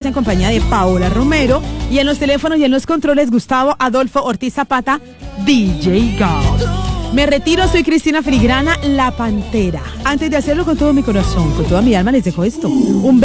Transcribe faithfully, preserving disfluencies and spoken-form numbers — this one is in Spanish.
en compañía de Paola Romero. Y en los teléfonos y en los controles, Gustavo Adolfo Ortiz Zapata, D J God. Me retiro, soy Cristina Filigrana, la Pantera. Antes de hacerlo con todo mi corazón, con toda mi alma, les dejo esto. Un